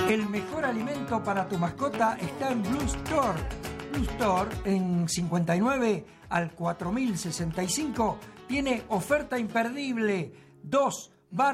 El mejor alimento para tu mascota está en Blue Store. Blue Store en 59 al 4065 tiene oferta imperdible. 2